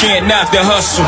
can't knock the hustle.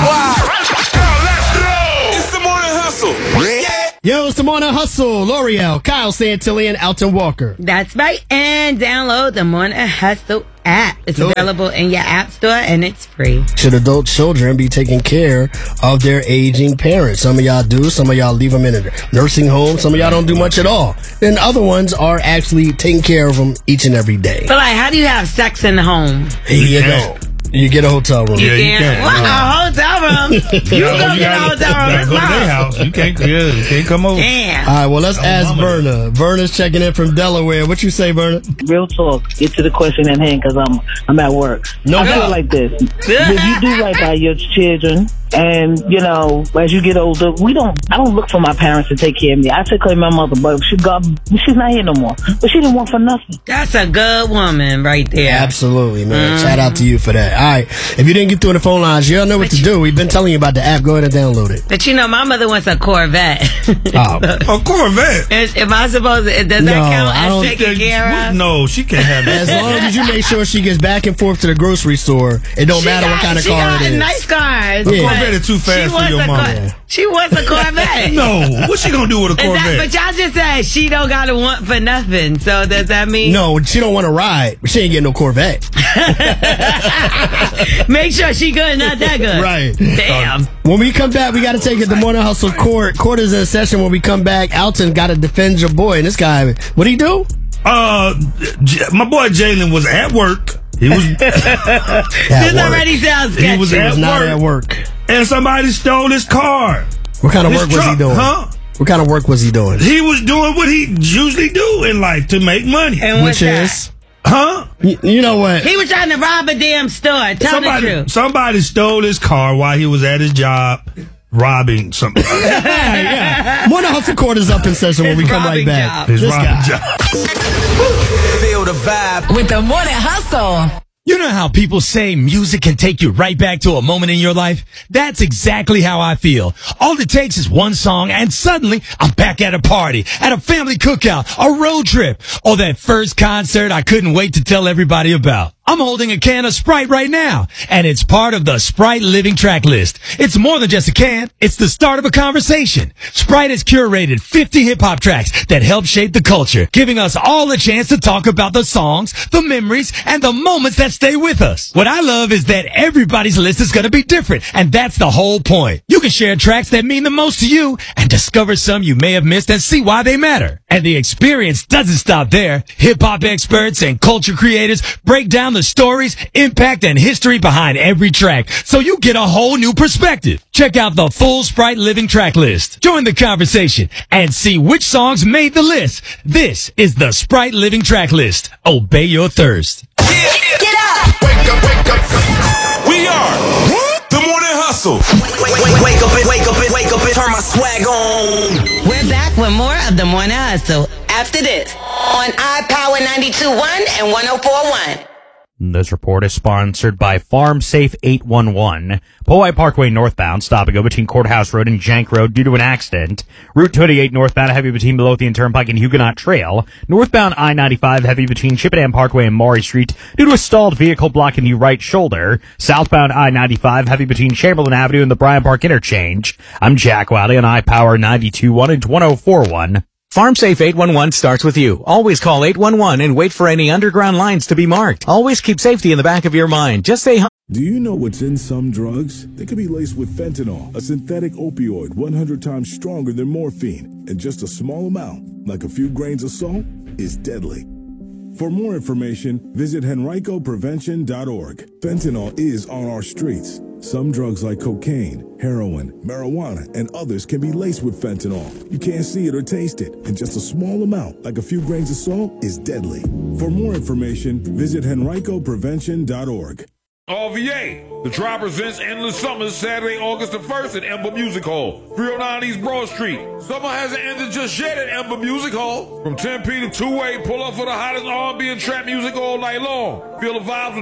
Wow. It's the morning hustle. Yeah. Yo, it's the morning hustle. L'Oreal, Kyle Santilli, Alton Walker. That's right. And download the Morning Hustle app. It's available in your app store and it's free. Should adult children be taking care of their aging parents? Some of y'all do. Some of y'all leave them in a nursing home. Some of y'all don't do much at all. Then other ones are actually taking care of them each and every day. But like, how do you have sex in the home? You know. You get a hotel room. Yeah, you can. What? A hotel room? You go get a hotel room. Go to their house. You can't come over. Damn. All right, well, let's ask Verna. Verna's checking in from Delaware. What you say, Verna? Real talk. Get to the question at hand because I'm at work. No I feel problem. like this. If you do right by your children, and you know, as you get older, I don't look for my parents to take care of me. I take care of my mother, but she's not here no more. But she didn't want for nothing. That's a good woman right there. Absolutely, man. Shout out to you for that. All right. If you didn't get through the phone lines, you all know what to do. We've been telling you about the app. Go ahead and download it. But you know, my mother wants a Corvette. Oh. A Corvette? Am I supposed to, does that count as taking care of? No, she can't have that. As long as you make sure she gets back and forth to the grocery store, it don't matter what kind of car it is. She got nice cars. A Corvette is too fast for your mama. She wants a Corvette. No, what's she gonna do with a Corvette? But y'all just said she don't got to want for nothing. So does that mean? No, she don't want to ride, but she ain't getting no Corvette. Make sure she good, not that good. Right. Damn. When we come back, we got to take it to Morning Hustle Court. Court is in session. When we come back, Alton got to defend your boy. And this guy, what'd he do? My boy Jalen was at work. He was This already sounds sketchy. He was not at work. And somebody stole his car. What kind of work was he doing? Huh? What kind of work was he doing? He was doing what he usually do in life to make money. And which is? Huh? You know what? He was trying to rob a damn store. Tell the truth. Somebody stole his car while he was at his job robbing somebody. Yeah. Morning Hustle Court is up in session when we come right back. His robbing job. Feel the vibe with the Morning Hustle. You know how people say music can take you right back to a moment in your life? That's exactly how I feel. All it takes is one song and suddenly I'm back at a party, at a family cookout, a road trip, or that first concert I couldn't wait to tell everybody about. I'm holding a can of Sprite right now, and it's part of the Sprite Living Track List. It's more than just a can. It's the start of a conversation. Sprite has curated 50 hip-hop tracks that help shape the culture, giving us all a chance to talk about the songs, the memories, and the moments that stay with us. What I love is that everybody's list is going to be different, and that's the whole point. You can share tracks that mean the most to you and discover some you may have missed and see why they matter. And the experience doesn't stop there. Hip-hop experts and culture creators break down the stories, impact, and history behind every track, so you get a whole new perspective. Check out the full Sprite Living Track List. Join the conversation and see which songs made the list. This is the Sprite Living Track List. Obey your thirst. Get up! Wake up. We are the Morning Hustle. Wake up and turn my swag on. We're back with more of the Morning Hustle after this on iPower 92.1 and 104.1. This report is sponsored by Farm Safe 811. Powhite Parkway northbound, stop and go between Courthouse Road and Jank Road due to an accident. Route 28 northbound, heavy between Midlothian Turnpike and Huguenot Trail. Northbound I-95, heavy between Chippenham Parkway and Maury Street due to a stalled vehicle blocking the right shoulder. Southbound I-95, heavy between Chamberlain Avenue and the Bryan Park Interchange. I'm Jack Wiley on iPower 92.1 and 104.1. FarmSafe 811 starts with you. Always call 811 and wait for any underground lines to be marked. Always keep safety in the back of your mind. Just say hi. Do you know what's in some drugs? They could be laced with fentanyl, a synthetic opioid 100 times stronger than morphine, and just a small amount, like a few grains of salt, is deadly. For more information, visit henricoprevention.org. Fentanyl is on our streets. Some drugs like cocaine, heroin, marijuana, and others can be laced with fentanyl. You can't see it or taste it, and just a small amount, like a few grains of salt, is deadly. For more information, visit henricoprevention.org. RVA, the Tribe presents Endless Summers Saturday, August the 1st at Ember Music Hall, 309 East Broad Street. Summer hasn't ended just yet at Ember Music Hall. From 10 p to 2 a, pull up for the hottest R&B and trap music all night long. Feel the vibes with